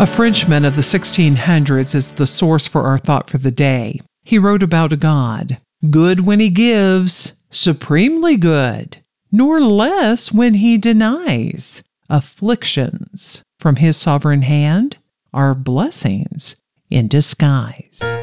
A Frenchman of the 1600s is the source for our thought for the day. He wrote about a God, good when he gives, supremely good, nor less when he denies. Afflictions from his sovereign hand are blessings in disguise.